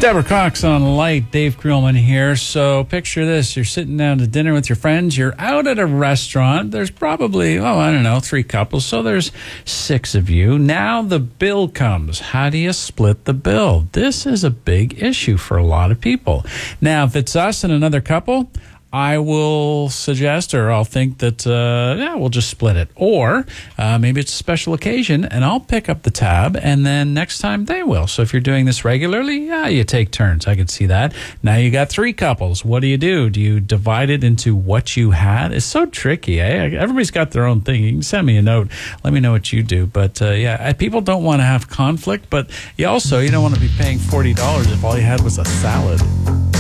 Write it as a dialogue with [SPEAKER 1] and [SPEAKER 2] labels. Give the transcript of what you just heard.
[SPEAKER 1] Deborah Cox on Light, Dave Creelman here. So picture this. You're sitting down to dinner with your friends. You're out at a restaurant. There's probably, 3 couples. So there's 6 of you. Now the bill comes. How do you split the bill? This is a big issue for a lot of people. Now, if it's us and another couple, I will suggest, or I'll think that, we'll just split it. Or maybe it's a special occasion, and I'll pick up the tab, and then next time they will. So if you're doing this regularly, you take turns. I can see that. Now you got 3 couples. What do? Do you divide it into what you had? It's so tricky, eh? Everybody's got their own thing. You can send me a note. Let me know what you do. But, people don't want to have conflict, but you don't want to be paying $40 if all you had was a salad.